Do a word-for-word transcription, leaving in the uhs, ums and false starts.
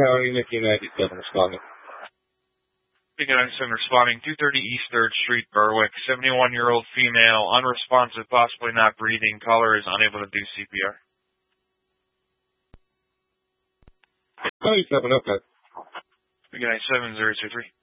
County, Mickey ninety-seven responding. Mickey ninety-seven responding, two thirty East third Street, Berwick, seventy-one-year-old female, unresponsive, possibly not breathing. Caller is unable to do C P R. ninety-seven, okay. Mickey ninety-seven, zero two three.